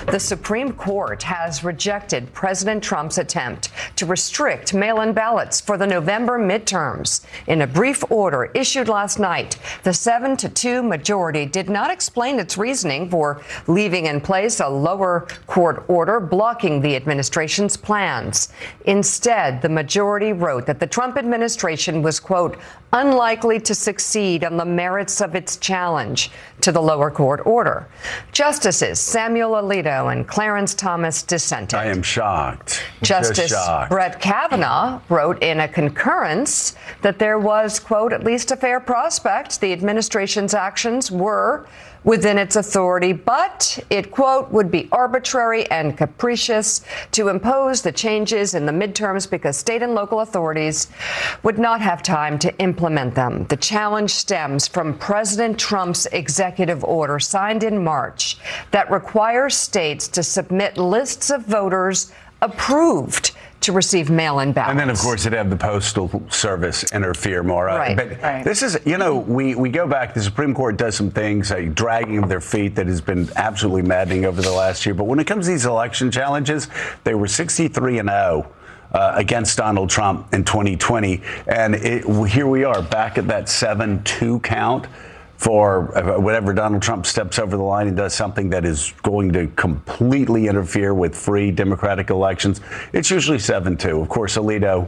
The Supreme Court has rejected President Trump's attempt to restrict mail-in ballots for the November midterms. In a brief order issued last night, the 7-2 majority did not explain its reasoning for leaving in place a lower court order blocking the administration's plans. Instead, the majority wrote that the Trump administration was, quote, unlikely to succeed on the merits of its challenge to the lower court order. Justices Samuel Alito and Clarence Thomas dissented. I am shocked. Justice Brett Kavanaugh wrote in a concurrence that there was, quote, at least a fair prospect the administration's actions were within its authority, but it, quote, would be arbitrary and capricious to impose the changes in the midterms because state and local authorities would not have time to implement them. The challenge stems from President Trump's executive order signed in March that requires states to submit lists of voters approved to receive mail-in ballots. And then, of course, it'd have the Postal Service interfere more. Right. But this is, you know, we go back, the Supreme Court does some things, a dragging of their feet that has been absolutely maddening over the last year. But when it comes to these election challenges, they were 63-0. Against Donald Trump in 2020. And here we are back at that 7-2 count for whenever Donald Trump steps over the line and does something that is going to completely interfere with free democratic elections. It's usually 7-2. Of course, Alito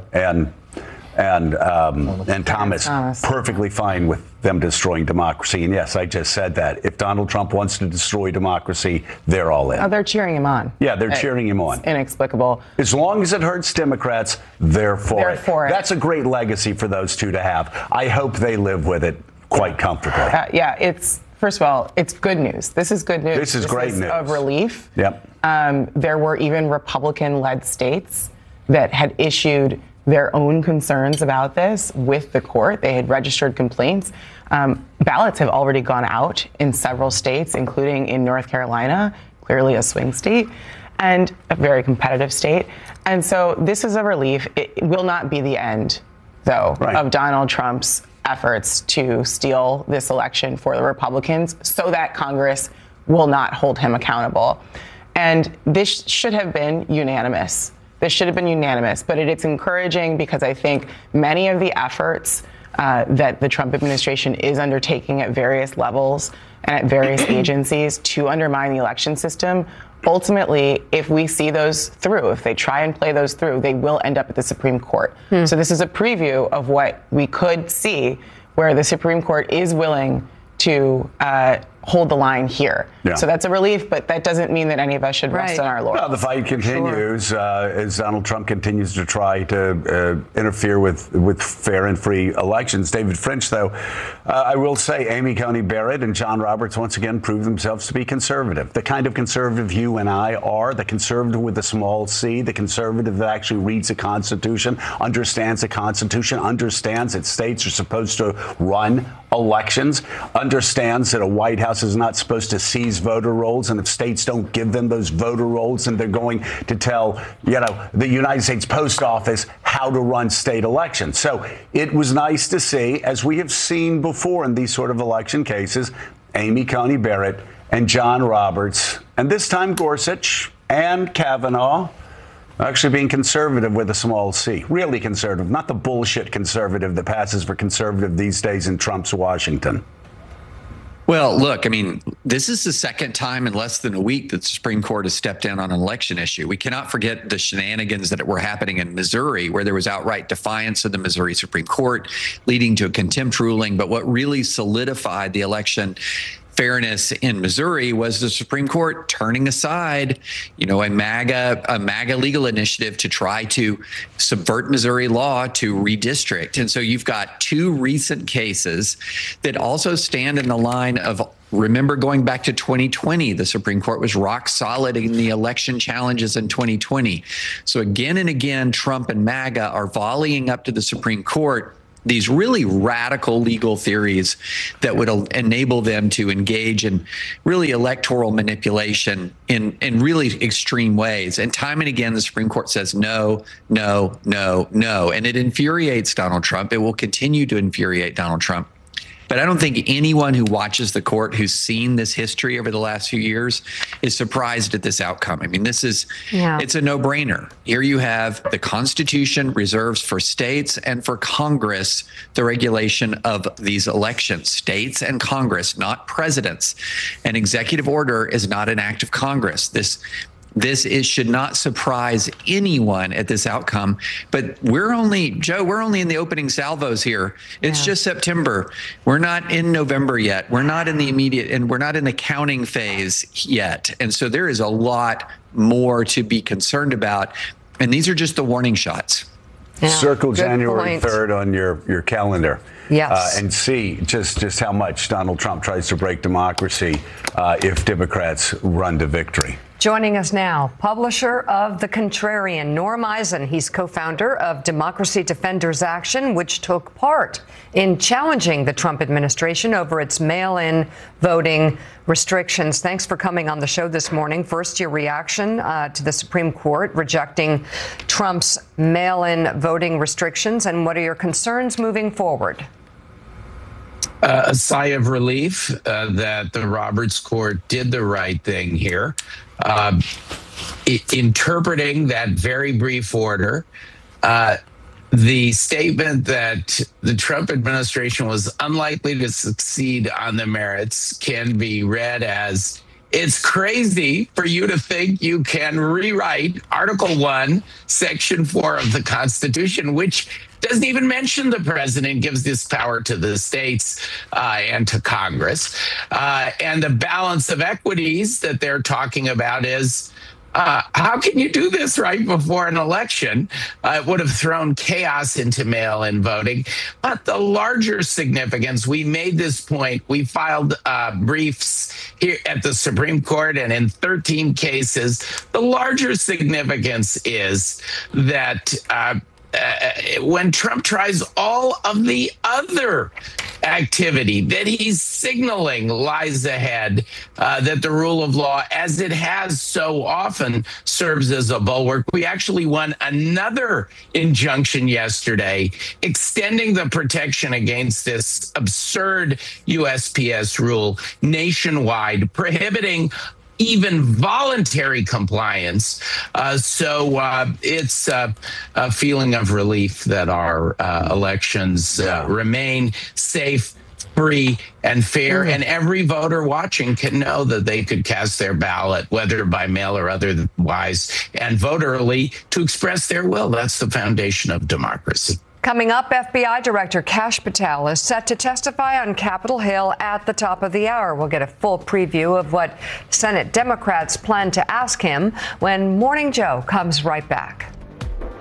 and Thomas perfectly fine with them destroying democracy. And yes, I just said that. If Donald Trump wants to destroy democracy, they're all in. Oh, they're cheering him on. Yeah, they're cheering him on. Inexplicable. As long as it hurts Democrats, they're for it. That's a great legacy for those two to have. I hope they live with it quite comfortably. Yeah, it's, first of all, it's good news. This is good news. This is great news. Of relief. Yep. There were even Republican-led states that had issued their own concerns about this with the court. They had registered complaints. Ballots have already gone out in several states, including in North Carolina, clearly a swing state, and a very competitive state. And so this is a relief. It will not be the end, though, of Donald Trump's efforts to steal this election for the Republicans so that Congress will not hold him accountable. And this should have been unanimous. This should have been unanimous, but it's encouraging because I think many of the efforts that the Trump administration is undertaking at various levels and at various agencies to undermine the election system, ultimately, if we see those through, if they try and play those through, they will end up at the Supreme Court. So this is a preview of what we could see where the Supreme Court is willing to hold the line here. Yeah. So that's a relief, but that doesn't mean that any of us should rest on our laurels. Well, the fight continues as Donald Trump continues to try to interfere with fair and free elections. David French, though, I will say Amy Coney Barrett and John Roberts once again proved themselves to be conservative. The kind of conservative you and I are, the conservative with a small c, the conservative that actually reads the Constitution, understands the Constitution, understands that states are supposed to run elections, understands that a White House is not supposed to seize voter rolls, and if states don't give them those voter rolls, and they're going to tell, the United States Post Office how to run state elections. So it was nice to see, as we have seen before in these sort of election cases, Amy Coney Barrett and John Roberts, and this time Gorsuch and Kavanaugh, actually being conservative with a small c. Really conservative, not the bullshit conservative that passes for conservative these days in Trump's Washington. Well, look, I mean, this is the second time in less than a week that the Supreme Court has stepped in on an election issue. We cannot forget the shenanigans that were happening in Missouri, where there was outright defiance of the Missouri Supreme Court, leading to a contempt ruling. But what really solidified the election fairness in Missouri was the Supreme Court turning aside, a MAGA legal initiative to try to subvert Missouri law to redistrict. And so you've got two recent cases that also stand in the line of, remember, going back to 2020, the Supreme Court was rock solid in the election challenges in 2020. So again and again, Trump and MAGA are volleying up to the Supreme Court these really radical legal theories that would enable them to engage in really electoral manipulation in really extreme ways. And time and again, the Supreme Court says no, no, no, no. And it infuriates Donald Trump. It will continue to infuriate Donald Trump. But I don't think anyone who watches the court, who's seen this history over the last few years, is surprised at this outcome. I mean, it's a no-brainer. Here you have the Constitution reserves for states and for Congress the regulation of these elections. States and Congress, not presidents. An executive order is not an act of Congress. This should not surprise anyone at this outcome. But we're only in the opening salvos here. It's just September. We're not in November yet. We're not in the immediate, and we're not in the counting phase yet. And so there is a lot more to be concerned about. And these are just the warning shots. Yeah, circle January point. 3rd on your calendar. Yes. And see just how much Donald Trump tries to break democracy if Democrats run to victory. Joining us now, publisher of The Contrarian, Norm Eisen. He's co-founder of Democracy Defenders Action, which took part in challenging the Trump administration over its mail-in voting restrictions. Thanks for coming on the show this morning. First, your reaction to the Supreme Court rejecting Trump's mail-in voting restrictions, and what are your concerns moving forward? A sigh of relief that the Roberts Court did the right thing here. Interpreting that very brief order, the statement that the Trump administration was unlikely to succeed on the merits can be read as, it's crazy for you to think you can rewrite Article 1, Section 4 of the Constitution, which doesn't even mention the president gives this power to the states and to Congress. And the balance of equities that they're talking about is, how can you do this right before an election? It would have thrown chaos into mail-in voting. But the larger significance, we made this point, we filed briefs here at the Supreme Court and in 13 cases. The larger significance is that when Trump tries all of the other activity that he's signaling lies ahead, that the rule of law, as it has so often, serves as a bulwark. We actually won another injunction yesterday, extending the protection against this absurd USPS rule nationwide, prohibiting even voluntary compliance. So it's a feeling of relief that our elections remain safe, free, and fair. And every voter watching can know that they could cast their ballot, whether by mail or otherwise, and vote early to express their will. That's the foundation of democracy. Coming up, FBI Director Kash Patel is set to testify on Capitol Hill at the top of the hour. We'll get a full preview of what Senate Democrats plan to ask him when Morning Joe comes right back.